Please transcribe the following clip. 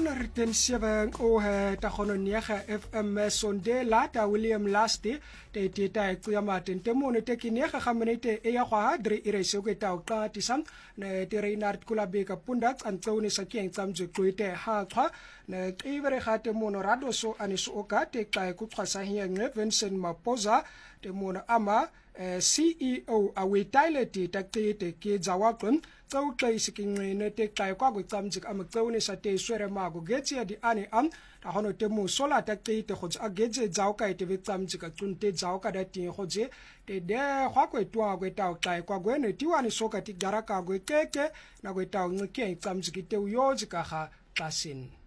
107 o ta khononiega FM Sondela ta William Lasti te ta ya maten te mone te kinega ga menete e ya gwa dre irese go ta o qati sam ne te Reinhard Kulabeka punda tsantone sa keng tsamje tloite ha twa ne qivere ga te mono rado so aniso o ka te ka ku tshasa hiya Vincent Mapoza te mono ama CEO awetaileti takete ke zawaqon tsawuqayisi kinqine te xa kwa kwetsamjik amaqawne sa te swere mago getsi ya di ane am ta hono te mo sola takete go tsa getse zawka ite vetsamjik tsunte zawka da ti goje te de gwa kwetwa kweta xa kwa gwene tiwani soka ti garaka gwekeke na kweta ngike tsamjik te uyoji ka ga xasin